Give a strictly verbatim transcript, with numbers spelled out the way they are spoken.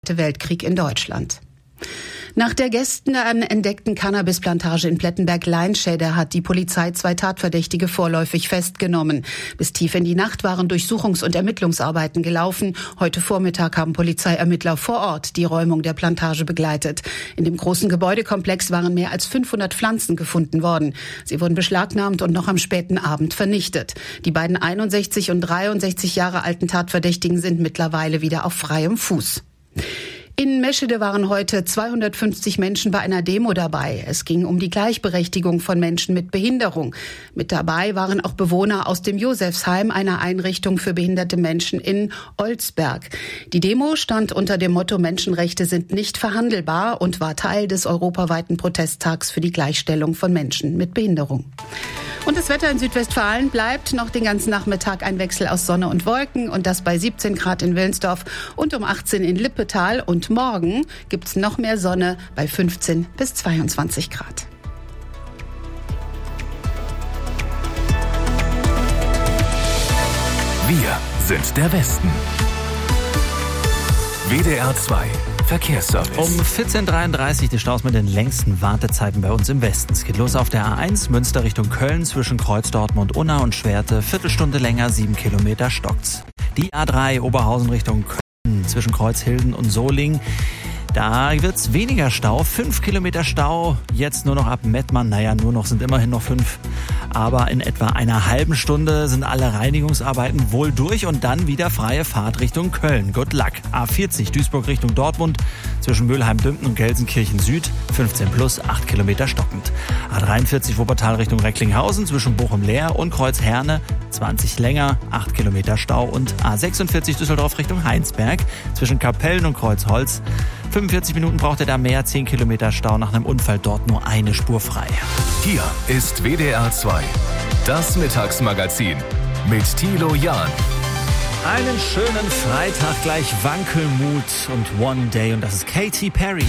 Weltkrieg in Deutschland. Nach der gestern entdeckten Cannabisplantage in Plettenberg-Leinschede hat die Polizei zwei Tatverdächtige vorläufig festgenommen. Bis tief in die Nacht waren Durchsuchungs- und Ermittlungsarbeiten gelaufen. Heute Vormittag haben Polizeiermittler vor Ort die Räumung der Plantage begleitet. In dem großen Gebäudekomplex waren mehr als fünfhundert Pflanzen gefunden worden. Sie wurden beschlagnahmt und noch am späten Abend vernichtet. Die beiden einundsechzig und dreiundsechzig Jahre alten Tatverdächtigen sind mittlerweile wieder auf freiem Fuß. In Meschede waren heute zweihundertfünfzig Menschen bei einer Demo dabei. Es ging um die Gleichberechtigung von Menschen mit Behinderung. Mit dabei waren auch Bewohner aus dem Josefsheim, einer Einrichtung für behinderte Menschen in Olsberg. Die Demo stand unter dem Motto Menschenrechte sind nicht verhandelbar und war Teil des europaweiten Protesttags für die Gleichstellung von Menschen mit Behinderung. Und das Wetter in Südwestfalen bleibt noch den ganzen Nachmittag ein Wechsel aus Sonne und Wolken und das bei siebzehn Grad in Wilnsdorf und um achtzehn in Lippetal. Und morgen gibt's noch mehr Sonne bei fünfzehn bis zweiundzwanzig Grad. Wir sind der Westen. W D R zwei Verkehrsservice. Um vierzehn Uhr dreiunddreißig die Staus mit den längsten Wartezeiten bei uns im Westen. Es geht los auf der A eins, Münster Richtung Köln, zwischen Kreuz Dortmund, Unna und Schwerte. Viertelstunde länger, sieben Kilometer stockt's. Die A drei, Oberhausen Richtung Köln, zwischen Kreuzhilden und Soling. Da wird's weniger Stau, fünf Kilometer Stau, jetzt nur noch ab Mettmann, naja, nur noch, sind immerhin noch fünf, aber in etwa einer halben Stunde sind alle Reinigungsarbeiten wohl durch und dann wieder freie Fahrt Richtung Köln. Good luck. A vierzig, Duisburg Richtung Dortmund, zwischen Mülheim-Dümpen und Gelsenkirchen Süd, fünfzehn plus, acht Kilometer stockend. A dreiundvierzig, Wuppertal Richtung Recklinghausen, zwischen Bochum-Leer und Kreuz-Herne, zwanzig länger, acht Kilometer Stau und A sechsundvierzig, Düsseldorf Richtung Heinsberg, zwischen Kapellen und Kreuzholz, fünfundvierzig Minuten braucht er da mehr, zehn Kilometer Stau, nach einem Unfall dort nur eine Spur frei. Hier ist W D R zwei, das Mittagsmagazin mit Thilo Jahn. Einen schönen Freitag, gleich Wankelmut und One Day und das ist Katy Perry.